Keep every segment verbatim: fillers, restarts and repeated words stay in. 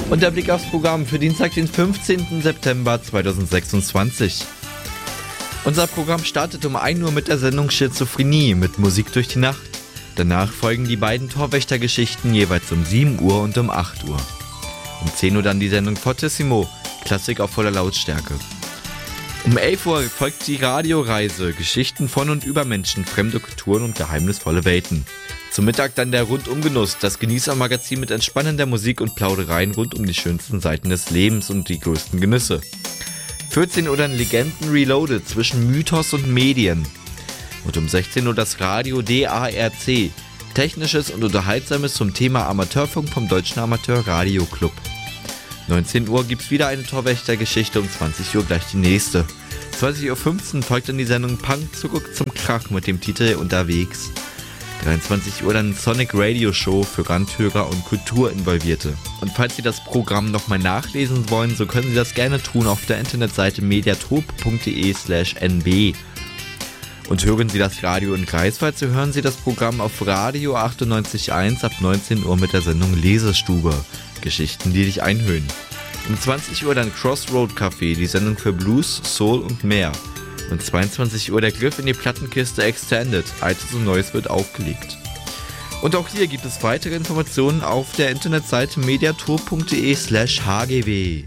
Und der Blick aufs Programm für Dienstag, den fünfzehnten September zweitausendsechsundzwanzig. Unser Programm startet um ein Uhr mit der Sendung Schizophrenie mit Musik durch die Nacht. Danach folgen die beiden Torwächtergeschichten jeweils um sieben Uhr und um acht Uhr. Um zehn Uhr dann die Sendung Fortissimo, Klassik auf voller Lautstärke. Um elf Uhr folgt die Radioreise, Geschichten von und über Menschen, fremde Kulturen und geheimnisvolle Welten. Zum Mittag dann der Rundumgenuss, das Genießermagazin mit entspannender Musik und Plaudereien rund um die schönsten Seiten des Lebens und die größten Genüsse. vierzehn Uhr dann Legenden Reloaded zwischen Mythos und Medien. Und um sechzehn Uhr das Radio D A R C, Technisches und Unterhaltsames zum Thema Amateurfunk vom Deutschen Amateur Radio Club. neunzehn Uhr gibt's wieder eine Torwächtergeschichte, um zwanzig Uhr gleich die nächste. zwanzig Uhr fünfzehn folgt dann die Sendung Punk zurück zum Krach mit dem Titel Unterwegs. dreiundzwanzig Uhr dann Sonic Radio Show für Randhörer und Kulturinvolvierte. Und falls Sie das Programm nochmal nachlesen wollen, so können Sie das gerne tun auf der Internetseite mediatrop.de slash nb. Und hören Sie das Radio in Greifswald, so hören Sie das Programm auf Radio achtundneunzig Komma eins ab neunzehn Uhr mit der Sendung Lesestube. Geschichten, die dich einhüllen. Um zwanzig Uhr dann Crossroad Café, die Sendung für Blues, Soul und mehr. Und zweiundzwanzig Uhr der Griff in die Plattenkiste Extended. Altes und Neues wird aufgelegt. Und auch hier gibt es weitere Informationen auf der Internetseite mediator.de slash hgw.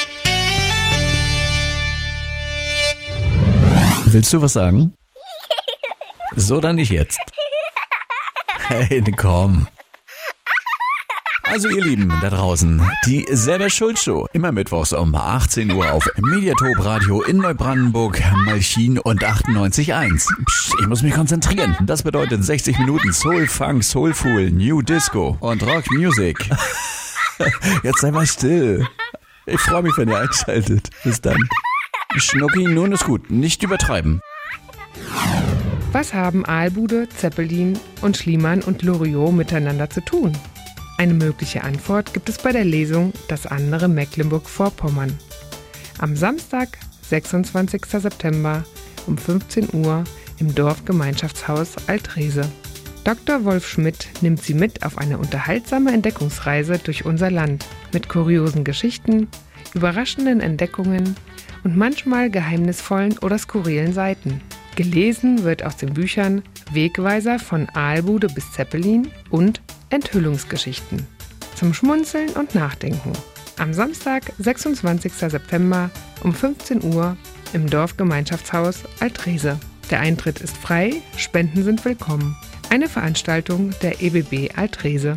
Willst du was sagen? So, dann nicht jetzt. Hey, komm. Also ihr Lieben da draußen, die Selber Schuld Show, immer mittwochs um achtzehn Uhr auf Mediatop Radio in Neubrandenburg, Malchin und achtundneunzig Komma eins. Psst, ich muss mich konzentrieren. Das bedeutet sechzig Minuten Soul, Funk, Soulful, New Disco und Rock Music. Jetzt sei mal still. Ich freue mich, wenn ihr einschaltet. Bis dann. Schnucki, nun ist gut, nicht übertreiben. Was haben Aalbude, Zeppelin und Schliemann und Loriot miteinander zu tun? Eine mögliche Antwort gibt es bei der Lesung Das andere Mecklenburg-Vorpommern. Am Samstag, sechsundzwanzigsten September um fünfzehn Uhr im Dorfgemeinschaftshaus Altrese. Doktor Wolf Schmidt nimmt Sie mit auf eine unterhaltsame Entdeckungsreise durch unser Land mit kuriosen Geschichten, überraschenden Entdeckungen und manchmal geheimnisvollen oder skurrilen Seiten. Gelesen wird aus den Büchern Wegweiser von Aalbude bis Zeppelin und Enthüllungsgeschichten. Zum Schmunzeln und Nachdenken. Am Samstag, sechsundzwanzigsten September um fünfzehn Uhr im Dorfgemeinschaftshaus Altrese. Der Eintritt ist frei, Spenden sind willkommen. Eine Veranstaltung der E B B Altrese.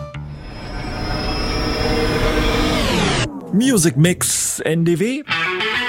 Music Mix N D W.